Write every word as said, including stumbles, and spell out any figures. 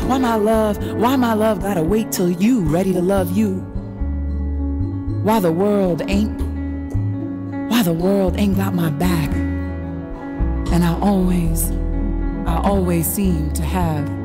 Why my love, why my love gotta wait till you ready to love you? Why the world ain't, why the world ain't got my back? And I always, I always seem to have